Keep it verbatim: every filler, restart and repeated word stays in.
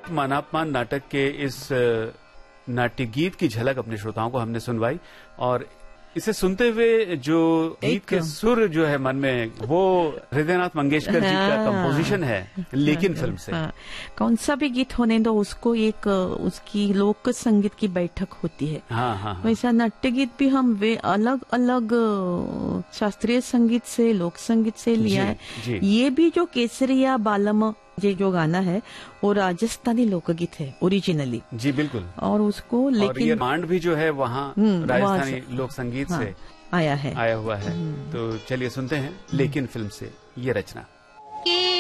मानापमान नाटक के इस नाट्य गीत की झलक अपने श्रोताओं को हमने सुनवाई, और इसे सुनते हुए जो गीत के सुर जो है मन में, वो हृदयनाथ मंगेशकर जी का कंपोजिशन है, लेकिन फिल्म से। हाँ, कौन सा भी गीत होने दो, उसको एक उसकी लोक संगीत की बैठक होती है। हाँ, हाँ, वैसा नाट्य गीत भी हम वे अलग अलग शास्त्रीय संगीत से, लोक संगीत से लिया है। जी। ये भी जो केसरिया बालम ये जो गाना है वो राजस्थानी लोकगीत है ओरिजिनली। जी बिल्कुल। और उसको लेकिन और ये मांड भी जो है वहाँ राजस्थानी लोक संगीत हाँ, से आया है आया हुआ है। तो चलिए सुनते हैं लेकिन फिल्म से ये रचना।